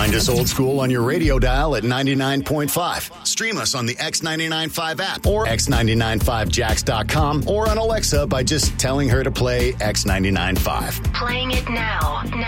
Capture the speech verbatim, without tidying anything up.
Find us old school on your radio dial at ninety-nine point five. Stream us on the X ninety-nine point five app or x ninety-nine five jacks dot com or on Alexa by just telling her to play X ninety-nine point five. Playing it now. now.